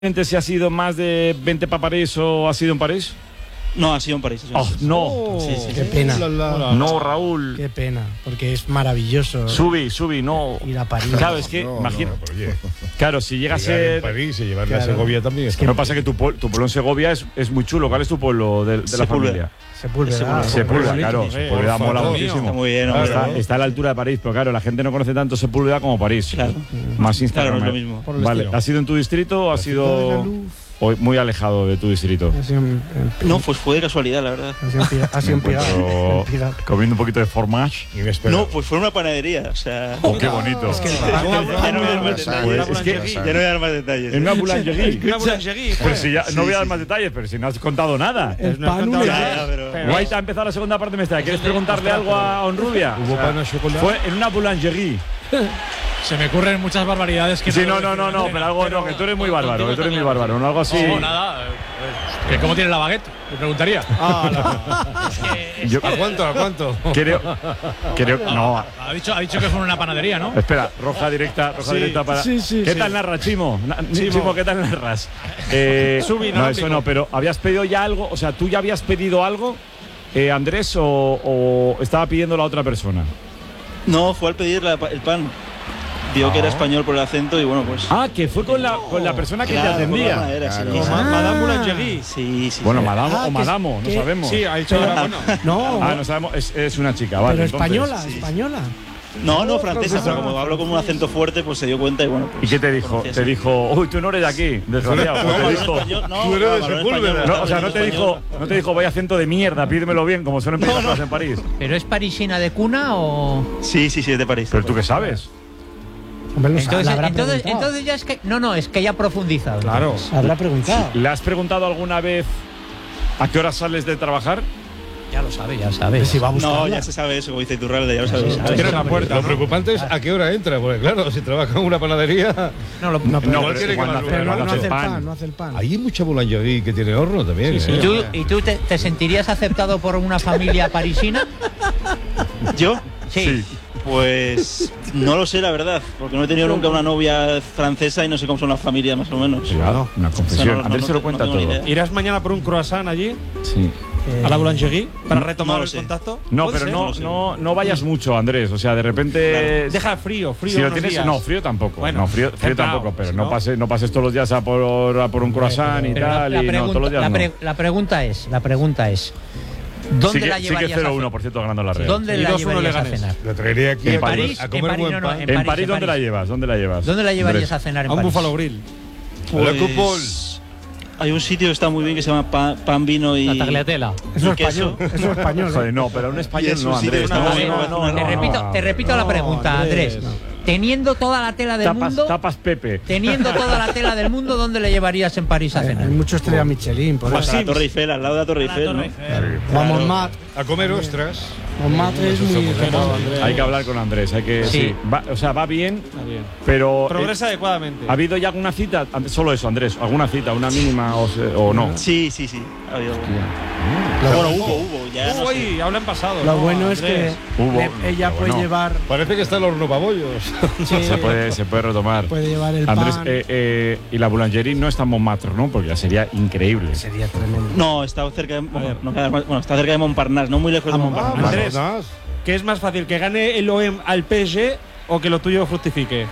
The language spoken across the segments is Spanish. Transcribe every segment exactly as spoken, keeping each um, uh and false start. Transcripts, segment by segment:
¿Si ha sido más de veinte para París o ha sido en París? No, ha sido en París. Oh, no. Oh, sí, sí, qué sí. pena. La, la. No, Raúl. Qué pena, porque es maravilloso. Subi, Subi, no. Ir a París. Claro, es que, No, imagina. no, pero oye, Claro, si llega a llegar ser. en París y llevarle Claro. a Segovia también. Es Es que- Lo que pasa es que tu, pueblo- tu pueblo en Segovia es, es muy chulo. ¿Cuál es tu pueblo de, de la Sepúlveda. familia? Sepúlveda. Sepúlveda, claro. bonito. Sepúlveda Por mola favor. muchísimo. Está muy bien, hombre. Está, está a la altura de París, pero claro, la gente no conoce tanto Sepúlveda como París. Claro. Más Instagram. Claro, no es lo mismo. Por el Vale, estilo. ¿ha sido en tu distrito o ha sido o muy alejado de tu distrito? Ha sido en- en- No, pues fue de casualidad, la verdad. Ha sido en Pigar- ha sido en Pigar- Pero en Pigar. comiendo un poquito de fromage. inesperado. No, pues fue en una panadería. O sea. Oh, qué bonito. Es que el Ya no voy a dar más Pues, detalles. es que- Ya no voy a dar más detalles. En una boulangerie. Una boulangerie. Pero si ya, Sí, no voy a dar sí, más detalles, pero si no has contado nada. El No has pan contado un- Ya, ya, pero. Guaita ha empezado la segunda parte de esta. ¿Quieres preguntarle algo a Onrubia? ¿Hubo pan a chocolate? Fue en una boulangerie. Se me ocurren muchas barbaridades que Sí, no, debo no, no, decir no, en pero antena, algo no, que tú eres muy contigo bárbaro, que tú eres muy también. bárbaro, no algo así. No, nada. eh, ¿Que ¿Cómo tiene la baguette? Me preguntaría. Yo ¿A cuánto? ¿A cuánto? creo, creo, no. Ha dicho, ha dicho que fue en una panadería, ¿no? Espera, roja directa, roja Sí, directa para. sí, sí, ¿Qué sí. tal narras, Chimo? Na- Chimo, ¿qué tal narras? Eh, Subi, no, no, eso pico. no, pero ¿habías pedido ya algo? O sea, ¿tú ya habías pedido algo, eh, Andrés, o, o estaba pidiendo la otra persona? No, fue al pedir la- el pan. Vio que era español por el acento y bueno, pues. Ah, que fue con la, con la persona que Claro, te por la atendía. panadera, sí. Claro. Sí, Ma- Madame Boulangerie. sí, sí. Bueno, sí. madamo Ah, o que- madamo, no que- sabemos. Sí, ha dicho ahora, bueno. No, Ah, no sabemos, es, es una chica, vale. pero entonces. española, sí. española. No, no, francesa, francesa. pero como hablo con un acento fuerte, pues se dio cuenta y bueno. ¿Y Pues, qué te dijo? conocía Te así. dijo, uy, tú no eres de aquí, desgraciado. No, O te habló dijo, español, no, tú eres de habló en Sepúlveda. español, no, o sea, no te habló dijo, español. no te dijo, vaya acento de mierda, pídemelo bien, como suelen pedir las cosas en París. ¿Pero es parisina de cuna o...? Sí, sí, sí, es de París. Pero tú qué sabes. Hombre, lo sa- Entonces, la habrá entonces, preguntado. entonces ya es que... No, no, es que ya ha profundizado. Claro. La habrá preguntado. ¿Le has preguntado alguna vez a qué hora sales de trabajar? Ya lo sabe, ya sabe. Si va a buscarla. No, ya se sabe eso, como dice Iturralde, ya lo sabes. Sí, Cierra la puerta. Lo ¿no? preocupante es a qué hora entra, porque claro, si trabaja en una panadería. No, lo- No, pero, No, no pero quiere que cuando madrugue. hace- pero no, cuando no hace hace el pan. pan. no hace el pan. Hay mucha boulangerie que tiene horno también. ¿Y ¿eh? tú, y tú te, te sentirías aceptado por una familia parisina? ¿Yo? Sí. Pues no lo sé, la verdad, porque no he tenido nunca una novia francesa y no sé cómo son las familias, más o menos. Cuidado, una O sea, confesión. no- no- Andrés no se lo te- cuenta no tengo ni todo. idea. ¿Irás mañana por un croissant allí, Sí. Eh, a la boulangerie, para retomar no lo el sé. contacto? No, ¿Puede pero ser? no, lo sé. no, no vayas mucho, Andrés. O sea, de repente. Deja frío, frío Si lo unos tienes, días. no, frío tampoco. Bueno, no, frío, frío templado, tampoco, pero si no no- pases, no pases todos los días a por, a por un croissant y Pero la, tal. la y no, todos pregunta, los días la, no. pre- la pregunta es, la pregunta es, ¿dónde Sigue, la sigue llevarías cero a uno, ce- por cierto, ganando la Real. ¿Dónde Y la dos uno llevarías a Leganés. cenar? La traería aquí En a comer- París, a en comer París, buen no, no, pan. en ¿En París, París en dónde la París. llevas? ¿Dónde la llevas? ¿Dónde la llevarías Andrés. a cenar en A un París? Buffalo Grill. La Coupole. Hay un sitio que está muy bien que se llama Pan, Pan, Vino y. La tagliatela. Eso es y queso. español. Eso es español. Joder, ¿eh? no, pero un español Y es no, un sitio Andrés. que No, está A ver, muy no, bueno. no, te no. repito, te repito la No, pregunta, Andrés. Andrés. Teniendo toda la tela del Tapas, mundo, tapas Pepe. teniendo toda la tela del mundo, ¿dónde le llevarías en París a Eh, cenar? Hay mucho estrella Michelin. Por Pues eso. a la Torre Eiffel, al lado de la Torre Eiffel, ¿no? Vamos, Claro. Matt. A comer ostras. Matt es muy. Hay que hablar con Andrés, hay que. Sí. Sí. Va- o sea, va bien, Está bien. pero. Progresa eh, adecuadamente. ¿Ha habido ya alguna cita? Antes- Solo eso, Andrés. ¿Alguna cita? ¿Una mínima o, se- o no? Sí, sí, sí. Ha habido. Lo, Bueno, hubo, hubo, ya no sé. Uy, habla en pasado. lo ¿no, bueno es que Andrés? Hubo, le- ella pero puede bueno. llevar. Parece que está el horno pabollos. Sí, Se puede, se puede retomar. puede llevar el Andrés, pan. eh, eh, y la boulangerie no está en Montmartre, ¿no? Porque ya sería increíble. Sería tremendo. No, está cerca de, bueno, ver. no queda más- bueno, está cerca de Montparnasse, no muy lejos de Ah, Montparnasse. Andrés. Andrés. ¿Qué es más fácil, que gane el O M al P S G o que lo tuyo fructifique?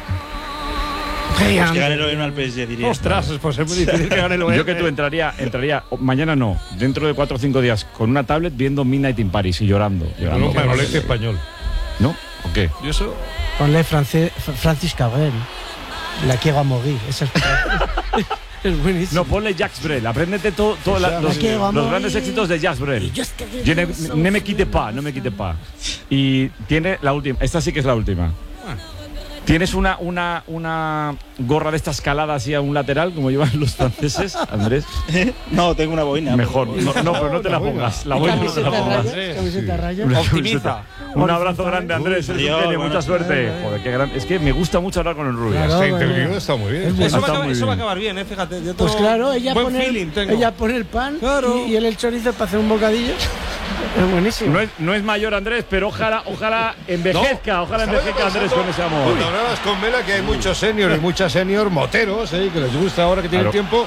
Pues que gane el O M al P S G, diría. Ostras, pues es muy difícil que gane el O M. Yo que tú entraría, entraría, o- mañana no, dentro de cuatro o cinco días, con una tablet viendo Midnight in Paris y llorando. llorando. No, Manolete español. ¿No? ¿O qué? Yo eso. Ponle France- F- Francis Cabrel. La quiero a morir. Esa es, es buenísimo. No, ponle Jacques Brel, apréndete todo, todo la- sea, los, me quiero los morir. grandes éxitos de Jacques Brel. Yo es que- Je ne, ne me quite pas, no me quite pas. Y tiene la última, esta sí que es la última. ¿Tienes una, una, una gorra de esta escalada así a un lateral, como llevan los franceses, Andrés? No, tengo una boina. Mejor. pero- No, no, pero no te la pongas. La boina no te la Camiseta pongas. rayas, camiseta rayas. Una Optimiza. camiseta. Un abrazo grande, Andrés. Eres un Adiós, genio, buenas mucha suerte. tardes. Joder, qué gran. Es que me gusta mucho hablar con el Rubio. Claro. Esta bueno. interview está muy bien. Es Eso, va a, Está acabar, muy eso va a bien. acabar bien, ¿eh? Fíjate. Yo Pues tengo claro, ella buen pone, feeling tengo. ella pone el pan Claro. y, y él el chorizo para hacer un bocadillo. Es buenísimo. No es, no es mayor Andrés, pero ojalá, ojalá envejezca, No, ojalá ¿sabes envejezca qué Andrés pasa? con ese amor. Cuando hablabas con Mela que hay muchos seniors y muchas senior moteros, ¿eh? que les gusta ahora que tienen Claro. tiempo.